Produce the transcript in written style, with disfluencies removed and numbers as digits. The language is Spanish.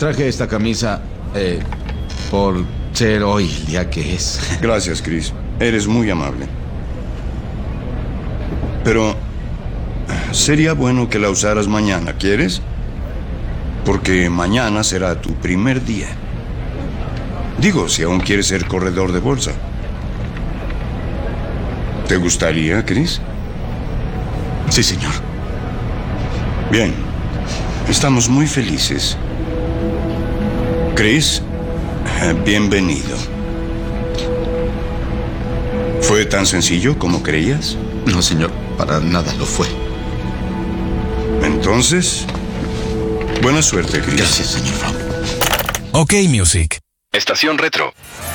Traje esta camisa por ser hoy el día que es. Gracias, Chris. Eres muy amable. Pero sería bueno que la usaras mañana, ¿quieres? Porque mañana será tu primer día. Digo, si aún quieres ser corredor de bolsa. ¿Te gustaría, Chris? Sí, señor. Bien. Estamos muy felices. Chris, bienvenido. ¿Fue tan sencillo como creías? No, señor. Para nada lo fue. Entonces, buena suerte, Chris. Gracias, señor Fromm. OK Music. Estación Retro.